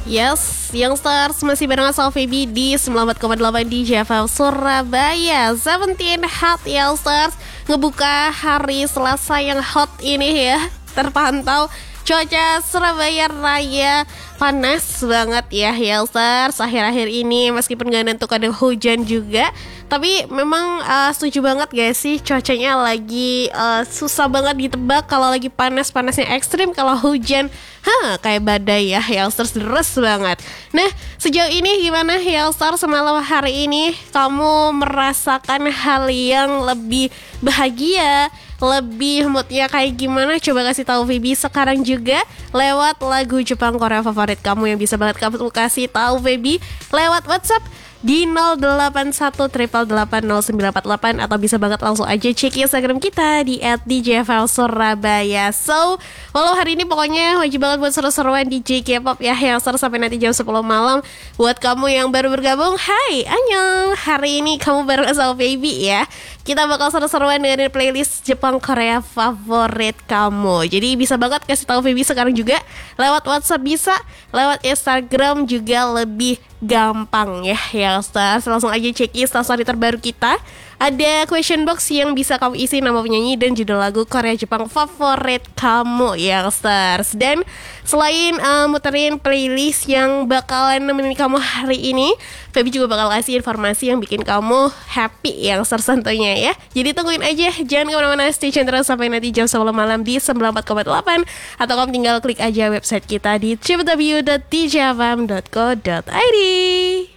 Yes, Youngsters masih bareng sama Feby di 94,8 di JFM Surabaya. 17 Hot Youngsters ngebuka hari Selasa yang hot ini ya. Terpantau cuaca Surabaya Raya panas banget ya Youngsters akhir-akhir ini, meskipun gak nentu kadang hujan juga. Tapi memang setuju banget gak sih, cuacanya lagi susah banget ditebak. Kalau lagi panas-panasnya ekstrim, kalau hujan kayak badai ya Youngsters, deres banget. Nah, sejauh ini gimana Youngsters semalam hari ini? Kamu merasakan hal yang lebih bahagia, lebih moodnya kayak gimana? Coba kasih tahu Feby sekarang juga lewat lagu Jepang Korea favorit kamu yang bisa banget kamu kasih tahu Feby lewat WhatsApp di 0813880948 atau bisa banget langsung aja cek Instagram kita di @djflsurabaya. So, walau hari ini pokoknya wajib banget buat seru-seruan DJ K-pop ya yang seru sampai nanti jam 10 malam. Buat kamu yang baru bergabung, hai, annyeong. Hari ini kamu bareng sama Baby ya. Kita bakal seru-seruan dengan playlist Jepang Korea favorit kamu. Jadi bisa banget kasih tahu Baby sekarang juga lewat WhatsApp, bisa lewat Instagram juga lebih gampang ya Youngsters. Langsung aja cek instastory terbaru kita. Ada question box yang bisa kamu isi nama penyanyi dan judul lagu Korea Jepang favorit kamu Youngsters. Dan selain muterin playlist yang bakalan nemenin kamu hari ini, Feby juga bakal kasih informasi yang bikin kamu happy Youngsters tentunya ya. Jadi tungguin aja, jangan kemana-mana, stay tune terus sampai nanti jam 10 malam di 94,8. Atau kamu tinggal klik aja website kita di www.djfm.co.id.